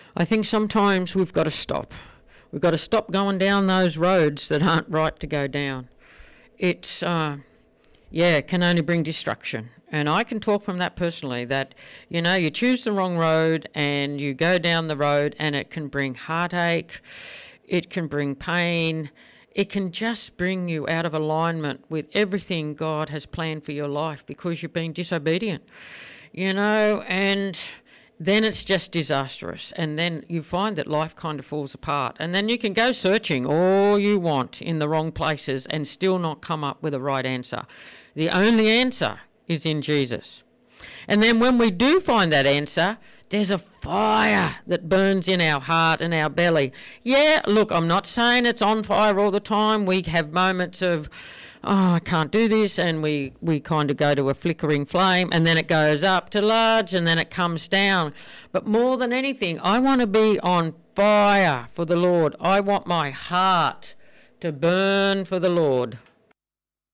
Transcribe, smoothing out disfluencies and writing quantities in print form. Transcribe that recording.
I think sometimes we've got to stop. We've got to stop going down those roads that aren't right to go down. It's, it can only bring destruction. And I can talk from that personally, that, you choose the wrong road and you go down the road and it can bring heartache, it can bring pain, it can just bring you out of alignment with everything God has planned for your life because you've been disobedient, and then it's just disastrous. And then you find that life kind of falls apart. And then you can go searching all you want in the wrong places and still not come up with a right answer. The only answer is in Jesus. And then when we do find that answer, there's a fire that burns in our heart and our belly. Yeah, look, I'm not saying it's on fire all the time. We have moments of, I can't do this, and we kind of go to a flickering flame, and then it goes up to large, and then it comes down. But more than anything, I want to be on fire for the Lord. I want my heart to burn for the Lord.